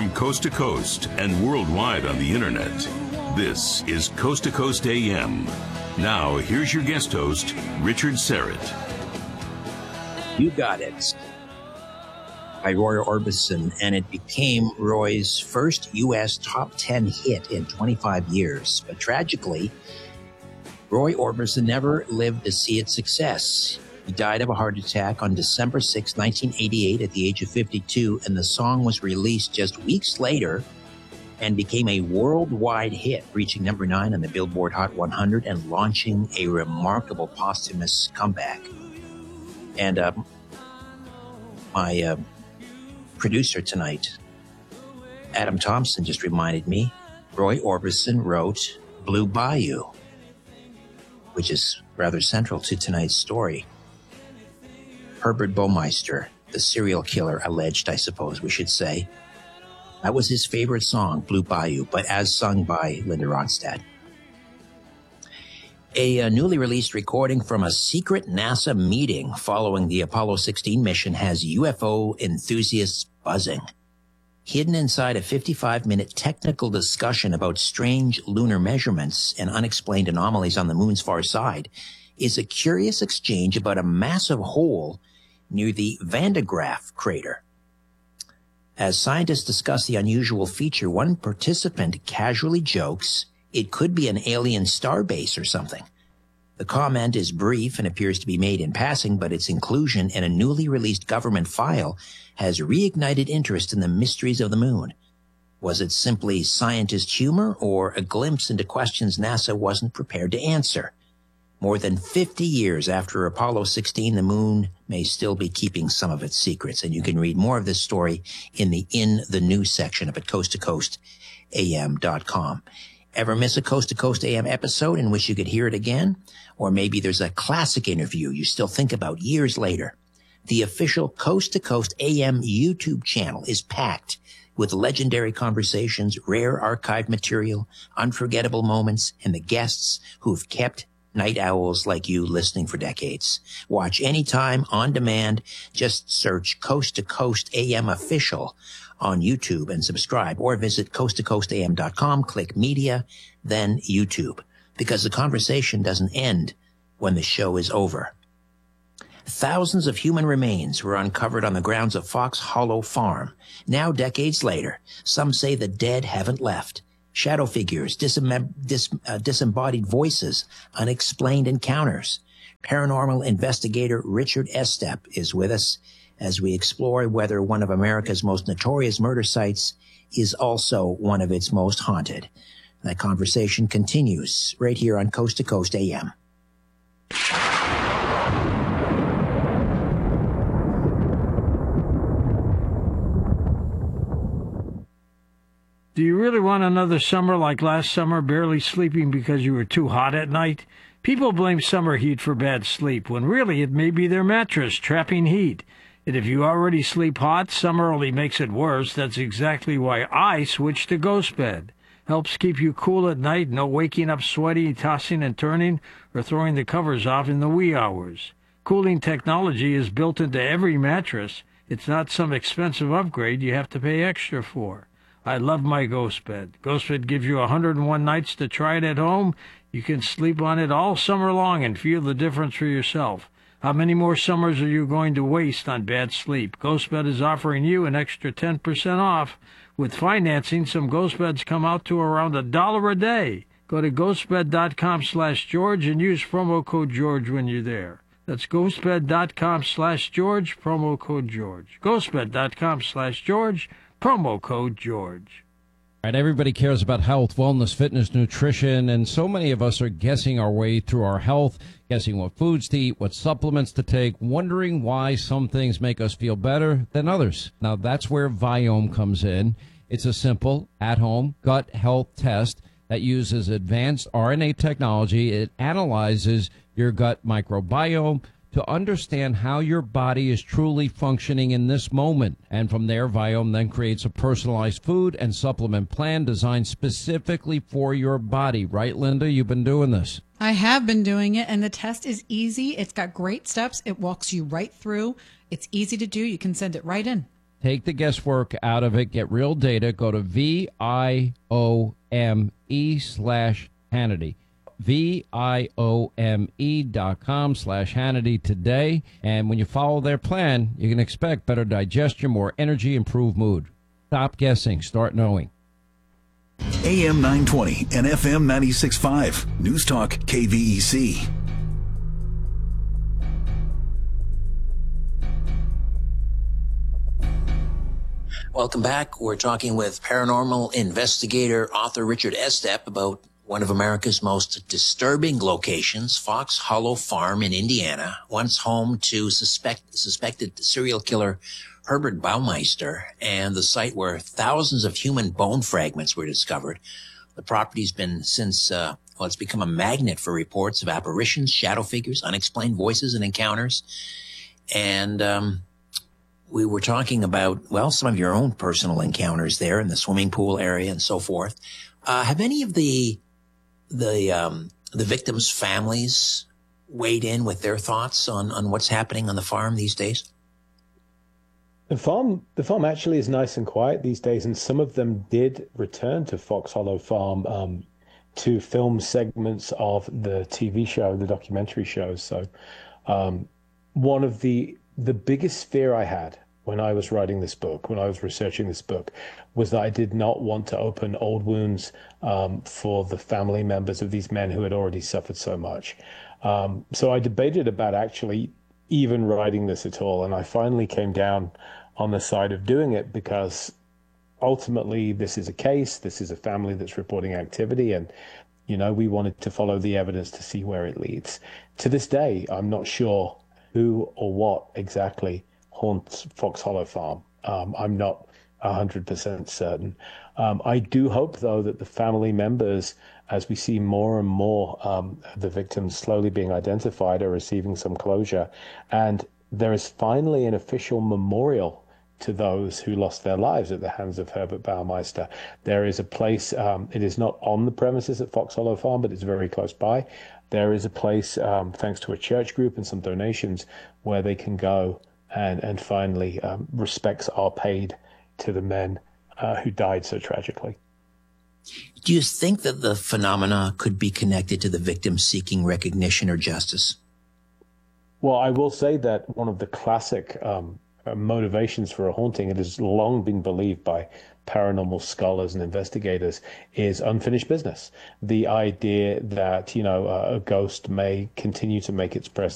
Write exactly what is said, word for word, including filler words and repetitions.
From coast to coast and worldwide on the internet, this is Coast to Coast A M. Now, here's your guest host, Richard Syrett. You Got It by Roy Orbison, and it became Roy's first U S top ten hit in twenty-five years. But tragically, Roy Orbison never lived to see its success. He died of a heart attack on December sixth, nineteen eighty-eight at the age of fifty-two, and the song was released just weeks later and became a worldwide hit, reaching number nine on the Billboard Hot one hundred and launching a remarkable posthumous comeback. And uh, my uh, producer tonight, Adam Thompson, just reminded me, Roy Orbison wrote Blue Bayou, which is rather central to tonight's story. Herbert Baumeister, the serial killer, alleged, I suppose we should say, that was his favorite song, Blue Bayou, but as sung by Linda Ronstadt. A, a newly released recording from a secret NASA meeting following the Apollo sixteen mission has U F O enthusiasts buzzing. Hidden inside a fifty-five minute technical discussion about strange lunar measurements and unexplained anomalies on the moon's far side is a curious exchange about a massive hole near the Van de Graaff crater. As scientists discuss the unusual feature, one participant casually jokes it could be an alien starbase or something. The comment is brief and appears to be made in passing, but its inclusion in a newly released government file has reignited interest in the mysteries of the moon. Was it simply scientist humor or a glimpse into questions NASA wasn't prepared to answer? More than fifty years after Apollo sixteen, the moon may still be keeping some of its secrets, and you can read more of this story in the In the News section of at coast to coast A M dot com. Ever miss a Coast to Coast A M episode in which you could hear it again? Or maybe there's a classic interview you still think about years later. The official Coast to Coast A M YouTube channel is packed with legendary conversations, rare archived material, unforgettable moments, and the guests who've kept night owls like you listening for decades. Watch anytime, on demand. Just search Coast to Coast A M Official on YouTube and subscribe, or visit coast to coast A M dot com, click Media, then YouTube, because the conversation doesn't end when the show is over. Thousands of human remains were uncovered on the grounds of Fox Hollow Farm. Now, decades later, some say the dead haven't left. Shadow figures, disem- dis- uh, disembodied voices, unexplained encounters. Paranormal investigator Richard Estep is with us as we explore whether one of America's most notorious murder sites is also one of its most haunted. That conversation continues right here on Coast to Coast A M. Do you really want another summer like last summer, barely sleeping because you were too hot at night? People blame summer heat for bad sleep, when really it may be their mattress trapping heat. And if you already sleep hot, summer only makes it worse. That's exactly why I switched to Ghost Bed. Helps keep you cool at night, no waking up sweaty, tossing and turning, or throwing the covers off in the wee hours. Cooling technology is built into every mattress. It's not some expensive upgrade you have to pay extra for. I love my Ghost Bed. Ghost Bed gives you one hundred one nights to try it at home. You can sleep on it all summer long and feel the difference for yourself. How many more summers are you going to waste on bad sleep? Ghost Bed is offering you an extra ten percent off. With financing, some Ghost Beds come out to around a dollar a day. Go to ghostbed.com slash George and use promo code George when you're there. That's ghostbed.com slash George, promo code George. ghostbed.com slash George, promo code George. All right, everybody cares about health, wellness, fitness, nutrition, and so many of us are guessing our way through our health, guessing what foods to eat, what supplements to take, wondering why some things make us feel better than others. Now, that's where Viome comes in. It's a simple, at-home gut health test that uses advanced R N A technology. It analyzes your gut microbiome to understand how your body is truly functioning in this moment. And from there, Viome then creates a personalized food and supplement plan designed specifically for your body. Right, Linda? You've been doing this. I have been doing it, and the test is easy. It's got great steps. It walks you right through. It's easy to do. You can send it right in. Take the guesswork out of it. Get real data. Go to V I O M E slash Hannity. V I O M E dot com slash Hannity today. And when you follow their plan, you can expect better digestion, more energy, improved mood. Stop guessing. Start knowing. A M nine twenty and F M ninety-six point five. News Talk K V E C. Welcome back. We're talking with paranormal investigator, author Richard Estep about one of America's most disturbing locations, Fox Hollow Farm in Indiana, once home to suspect, suspected serial killer Herbert Baumeister, and the site where thousands of human bone fragments were discovered. The property's been since, uh, well, it's become a magnet for reports of apparitions, shadow figures, unexplained voices, and encounters. And, um, we were talking about, well, some of your own personal encounters there in the swimming pool area and so forth. Uh, have any of the, the, um, the victims' families weighed in with their thoughts on, on what's happening on the farm these days? The farm, the farm actually is nice and quiet these days, and some of them did return to Fox Hollow Farm um, to film segments of the T V show, the documentary shows. So, um, one of the the biggest fear I had when I was writing this book, when I was researching this book, was that I did not want to open old wounds um, for the family members of these men who had already suffered so much. Um, so I debated about actually even writing this at all, and I finally came down on the side of doing it because ultimately this is a case, this is a family that's reporting activity, and you know, we wanted to follow the evidence to see where it leads. To this day, I'm not sure who or what exactly haunts Fox Hollow Farm. Um, I'm not one hundred percent certain. Um, I do hope, though, that the family members, as we see more and more um, the victims slowly being identified, are receiving some closure. And there is finally an official memorial to those who lost their lives at the hands of Herbert Baumeister. There is a place, um, it is not on the premises at Fox Hollow Farm, but it's very close by. There is a place, um, thanks to a church group and some donations, where they can go and, and finally um, respects are paid to the men uh, who died so tragically. Do you think that the phenomena could be connected to the victims seeking recognition or justice? Well, I will say that one of the classic um, motivations for a haunting, it has long been believed by paranormal scholars and investigators, is unfinished business. The idea that, you know, a ghost may continue to make its presence